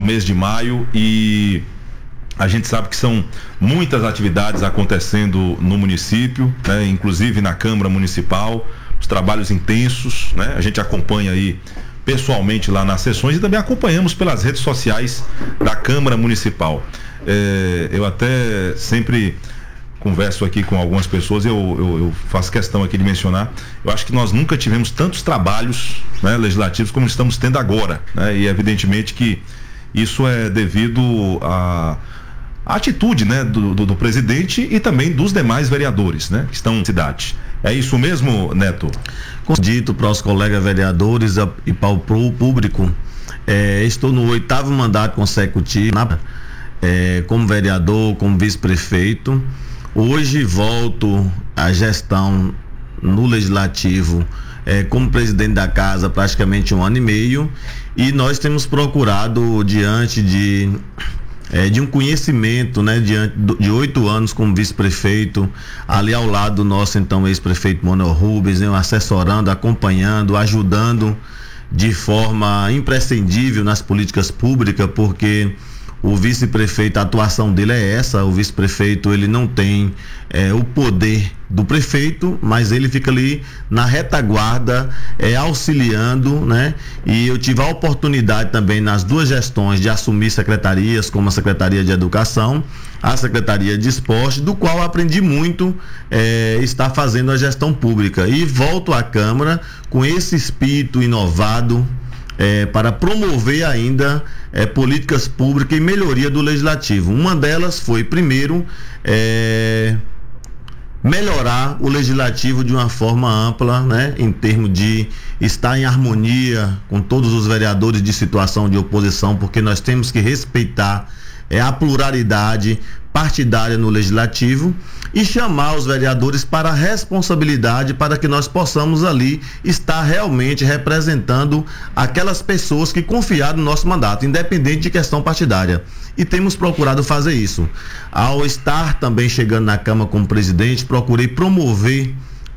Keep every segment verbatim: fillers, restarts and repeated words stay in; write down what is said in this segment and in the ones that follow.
mês de maio e a gente sabe que são muitas atividades acontecendo no município, né? Inclusive na Câmara Municipal, os trabalhos intensos, né? A gente acompanha aí pessoalmente lá nas sessões e também acompanhamos pelas redes sociais da Câmara Municipal. É, eu até sempre converso aqui com algumas pessoas, eu, eu, eu faço questão aqui de mencionar, eu acho que nós nunca tivemos tantos trabalhos, né, legislativos como estamos tendo agora, né? E evidentemente que isso é devido a a atitude, né, do, do, do presidente e também dos demais vereadores, né, que estão na cidade. É isso mesmo, Neto? Dito para os colegas vereadores e para o público, é, estou no oitavo mandato consecutivo é, como vereador, como vice-prefeito. Hoje volto à gestão no Legislativo é, como presidente da casa praticamente um ano e meio, e nós temos procurado diante de É, de um conhecimento, né, diante de oito anos como vice-prefeito, ali ao lado do nosso então ex-prefeito Manuel Rubens, né, assessorando, acompanhando, ajudando de forma imprescindível nas políticas públicas, porque o vice-prefeito, a atuação dele é essa, o vice-prefeito ele não tem é, o poder do prefeito, mas ele fica ali na retaguarda, é, auxiliando, né? E eu tive a oportunidade também nas duas gestões de assumir secretarias, como a Secretaria de Educação, a Secretaria de Esporte, do qual aprendi muito é, estar fazendo a gestão pública, e volto à Câmara com esse espírito inovado, É, para promover ainda é, políticas públicas e melhoria do legislativo. Uma delas foi, primeiro, é, melhorar o legislativo de uma forma ampla, né, em termos de estar em harmonia com todos os vereadores de situação de oposição, porque nós temos que respeitar é, a pluralidade partidária no legislativo, e chamar os vereadores para a responsabilidade, para que nós possamos ali estar realmente representando aquelas pessoas que confiaram no nosso mandato, independente de questão partidária. E temos procurado fazer isso. Ao estar também chegando na Câmara como presidente, procurei promover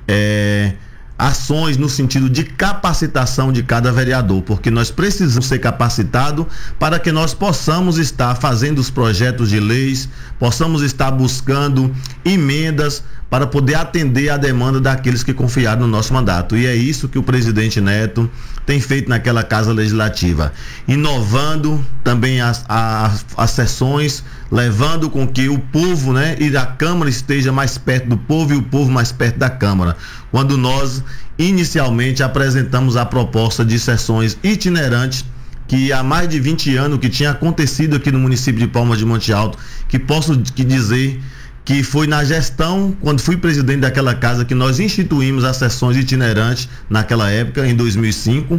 é, ações no sentido de capacitação de cada vereador, porque nós precisamos ser capacitados para que nós possamos estar fazendo os projetos de leis, possamos estar buscando emendas para poder atender a demanda daqueles que confiaram no nosso mandato. E é isso que o presidente Neto tem feito naquela Casa Legislativa, inovando também as, as, as sessões, levando com que o povo, né, e a Câmara esteja mais perto do povo e o povo mais perto da Câmara. Quando nós inicialmente apresentamos a proposta de sessões itinerantes, que há mais de vinte anos que tinha acontecido aqui no município de Palmas de Monte Alto, que posso que dizer que foi na gestão, quando fui presidente daquela casa, que nós instituímos as sessões itinerantes naquela época, em dois mil e cinco,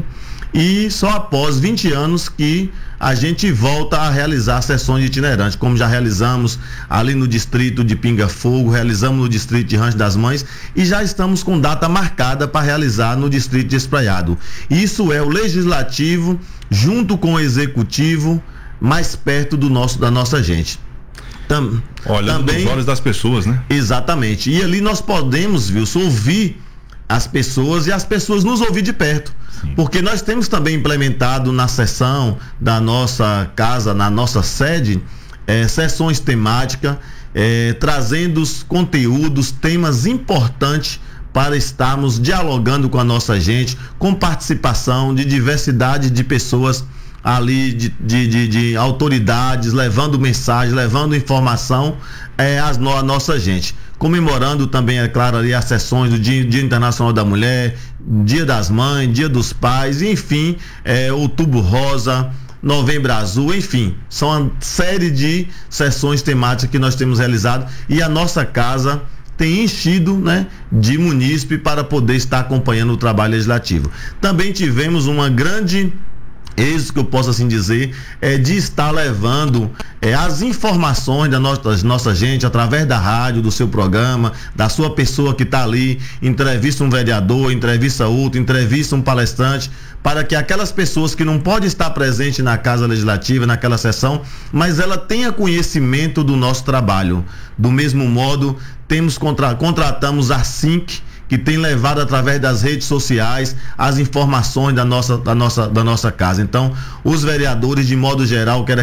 e só após vinte anos que a gente volta a realizar sessões itinerantes, como já realizamos ali no distrito de Pinga Fogo, realizamos no distrito de Rancho das Mães, e já estamos com data marcada para realizar no distrito de Espraiado. Isso é o legislativo junto com o executivo mais perto do nosso, da nossa gente. Tam, Olhando também, nos olhos das pessoas, né? Exatamente. E ali nós podemos, Wilson, ouvir as pessoas e as pessoas nos ouvir de perto. Sim. Porque nós temos também implementado na sessão da nossa casa, na nossa sede, é, sessões temáticas, é, trazendo os conteúdos, temas importantes para estarmos dialogando com a nossa gente, com participação de diversidade de pessoas ali, de, de, de, de autoridades, levando mensagem, levando informação é, às no, à nossa gente. Comemorando também, é claro, ali as sessões do Dia, Dia Internacional da Mulher, Dia das Mães, Dia dos Pais, enfim, é, Outubro Rosa, Novembro Azul, enfim, são uma série de sessões temáticas que nós temos realizado, e a nossa casa tem enchido, né, de munícipe para poder estar acompanhando o trabalho legislativo. Também tivemos uma grande êxito, que eu posso assim dizer, é de estar levando é, as informações da nossa, nossa gente através da rádio, do seu programa, da sua pessoa que está ali, entrevista um vereador, entrevista outro, entrevista um palestrante, para que aquelas pessoas que não podem estar presentes na Casa Legislativa, naquela sessão, mas ela tenha conhecimento do nosso trabalho. Do mesmo modo, temos contra, contratamos a SINC, que tem levado através das redes sociais as informações da nossa, da nossa, da nossa casa. Então, os vereadores, de modo geral, quero